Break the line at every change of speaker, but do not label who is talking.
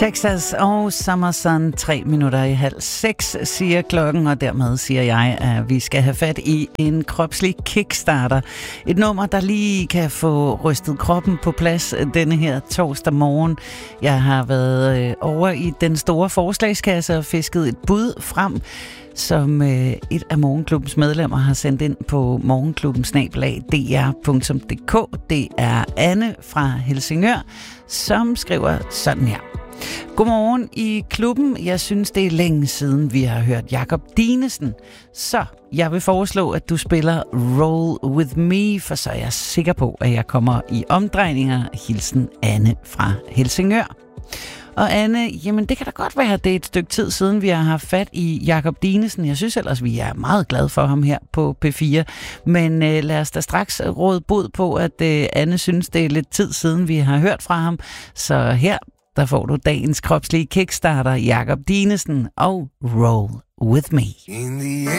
Texas og Summerson, 5:03, siger klokken, og dermed siger jeg, at vi skal have fat i en kropslig kickstarter. Et nummer, der lige kan få rystet kroppen på plads denne her torsdag morgen. Jeg har været over i den store forslagskasse og fisket et bud frem, som et af Morgenklubbens medlemmer har sendt ind på morgenklubben@dr.dk. Det er Anne fra Helsingør, som skriver sådan her. Godmorgen i klubben. Jeg synes, det er længe siden, vi har hørt Jakob Dinesen. Så jeg vil foreslå, at du spiller Roll With Me, for så er jeg sikker på, at jeg kommer i omdrejninger. Hilsen Anne fra Helsingør. Og Anne, jamen det kan da godt være, at det er et stykke tid siden, vi har haft fat i Jakob Dinesen. Jeg synes ellers, vi er meget glade for ham her på P4. Men lad os da straks råde bod på, at Anne synes, det er lidt tid siden, vi har hørt fra ham. Så her, der får du dagens kropslige kickstarter, Jakob Dinesen og Roll With Me.